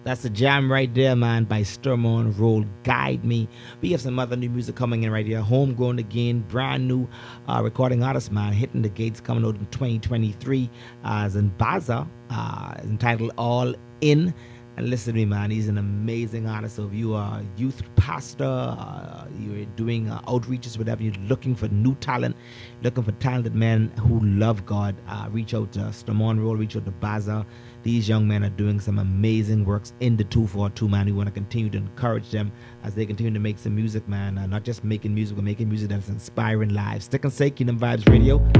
That's a jam right there, man, by Stormon Roll. Guide Me. We have some other new music coming in right here. Homegrown again, brand new recording artist, man, hitting the gates, coming out in 2023 as in Baza, entitled All In. And listen to me, man, he's an amazing artist. So if you are a youth pastor, you're doing outreaches, whatever, you're looking for new talent, looking for talented men who love God, reach out to Stormon Roll, reach out to Baza. These young men are doing some amazing works in the 242, man. We want to continue to encourage them as they continue to make some music, man. Not just making music, but making music that's inspiring lives. Stick and say, Kingdom Vibes Radio.